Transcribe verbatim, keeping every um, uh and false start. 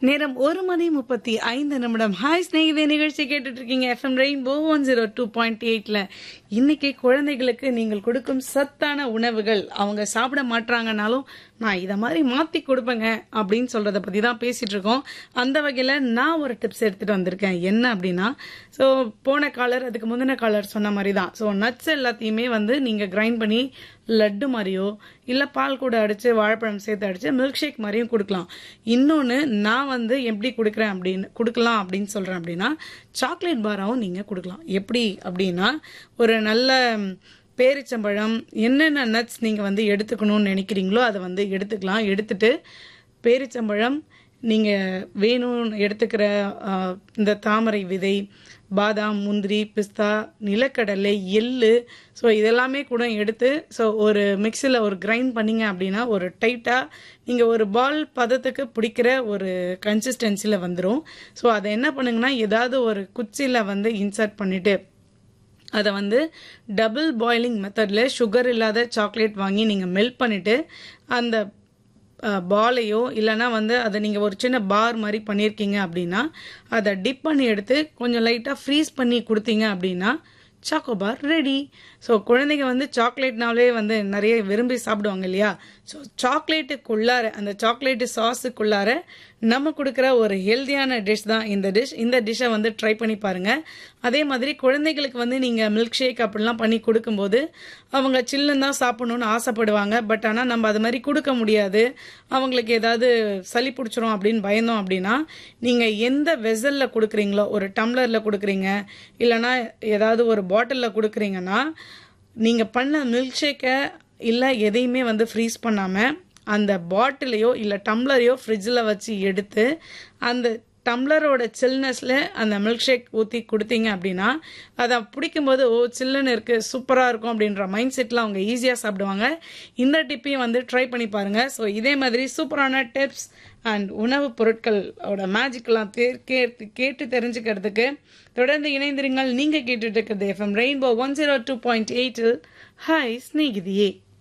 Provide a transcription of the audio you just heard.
நேரம் ஒரு மணி முப்பத்தி ஐந்து நிமிடம். ஹாய் ஸ்நேகிதே, நிகழ்ச்சி கேட்டுட்டு இருக்கீங்க FM rainbow one zero two point எயிட்ல. இன்னைக்கு குழந்தைகளுக்கு நீங்கள் கொடுக்கும் சத்தான உணவுகள் அவங்க சாப்பிட மாட்டாங்கனாலும் நான் இதை மாதிரி மாத்தி கொடுப்பேங்க அப்படின்னு சொல்றத பத்தி தான் பேசிட்டு இருக்கோம். அந்த வகையில நான் ஒரு டிப்ஸ் எடுத்துட்டு வந்திருக்கேன். என்ன அப்படின்னா, ஸோ போன காலர் அதுக்கு முந்தின காலர் சொன்ன மாதிரி தான். ஸோ நட்ஸ் எல்லாத்தையுமே வந்து நீங்க கிரைண்ட் பண்ணி லட்டு மாதிரியோ இல்ல பால் கூட அடிச்சு வாழைப்பழம் சேர்த்து அடிச்சு மில்க் ஷேக் மாதிரியும் கொடுக்கலாம். இன்னொன்னு நான் வந்து எப்படி கொடுக்குறேன் அப்படின்னு கொடுக்கலாம் அப்படின்னு சொல்றேன் அப்படின்னா, சாக்லேட் பாராவும் நீங்க கொடுக்கலாம். எப்படி அப்படின்னா, ஒரு நல்ல பேரிச்சம்பழம் என்னென்ன நட்ஸ் நீங்க வந்து எடுத்துக்கணும்னு நினைக்கிறீங்களோ அதை வந்து எடுத்துக்கலாம். எடுத்துட்டு பேரிச்சம்பழம் நீங்க வேணும்னு எடுத்துக்கிற அஹ், இந்த தாமரை விதை, பாதாம், முந்திரி, பிஸ்தா, நிலக்கடலை, எள்ளு, ஸோ இதெல்லாமே கூட எடுத்து ஸோ ஒரு மிக்சியில் ஒரு கிரைண்ட் பண்ணீங்க அப்படின்னா ஒரு டைட்டாக நீங்கள் ஒரு பால் பதத்துக்கு பிடிக்கிற ஒரு கன்சிஸ்டன்சியில் வந்துடும். ஸோ அதை என்ன பண்ணுங்கன்னா, ஏதாவது ஒரு குச்சியில் வந்து இன்சர்ட் பண்ணிவிட்டு அதை வந்து டபுள் பாயிலிங் மெத்தடில் சுகர் இல்லாத சாக்லேட் வாங்கி நீங்கள் மெல்ட் பண்ணிவிட்டு அந்த பாலையோ இல்லைனா வந்து அதை நீங்கள் ஒரு சின்ன பார் மாதிரி பண்ணியிருக்கீங்க அப்படின்னா அதை டிப் பண்ணி எடுத்து கொஞ்சம் லைட்டாக ஃப்ரீஸ் பண்ணி கொடுத்தீங்க அப்படின்னா சாக்கோபார் ரெடி. ஸோ குழந்தைங்க வந்து சாக்லேட்னாலே வந்து நிறைய விரும்பி சாப்பிடுவாங்க இல்லையா? ஸோ சாக்லேட்டுக்குள்ளார அந்த சாக்லேட்டு சாஸுக்குள்ளார நம்ம கொடுக்குற ஒரு ஹெல்த்தியான டிஷ் தான் இந்த டிஷ். இந்த டிஷ்ஷை வந்து ட்ரை பண்ணி பாருங்க. அதே மாதிரி குழந்தைகளுக்கு வந்து நீங்கள் மில்க் ஷேக் அப்படிலாம் பண்ணி கொடுக்கும்போது அவங்க சில்லுன்னு தான் சாப்பிடணும்னு ஆசைப்படுவாங்க. பட் ஆனால் நம்ம அது மாதிரி கொடுக்க முடியாது, அவங்களுக்கு ஏதாவது சளி பிடிச்சிரும் அப்படின்னு பயந்தோம் அப்படின்னா, நீங்கள் எந்த வெசலில் கொடுக்குறீங்களோ, ஒரு டம்ளரில் கொடுக்குறீங்க இல்லைனா ஏதாவது ஒரு பாட்டிலில் கொடுக்குறீங்கன்னா, நீங்கள் பண்ண மில்க் ஷேக்கை இல்லை எதையுமே வந்து ஃப்ரீஸ் பண்ணாமல் அந்த பாட்டிலையோ இல்லை டம்ளரையோ ஃப்ரிட்ஜில் வச்சு எடுத்து அந்த டம்ளரோட சில்னஸில் அந்த மில்க் ஷேக் ஊற்றி கொடுத்தீங்க அப்படின்னா அதை பிடிக்கும்போது ஓ சில்லுன்னு இருக்குது, சூப்பராக இருக்கும் அப்படின்ற மைண்ட் செட்டில் அவங்க ஈஸியாக சாப்பிடுவாங்க. இந்த டிப்பையும் வந்து ட்ரை பண்ணி பாருங்கள். ஸோ இதே மாதிரி சூப்பரான டிப்ஸ் அண்ட் உணவுப் பொருட்களோட மேஜிக்கெல்லாம் கேட்டு கேட்டு தெரிஞ்சுக்கிறதுக்கு தொடர்ந்து இணைந்திருங்கள். நீங்கள் கேட்டுட்டு இருக்கிறது FM rainbow one zero two point எயிட்டில் ஹாய் ஸ்நேகிதியே.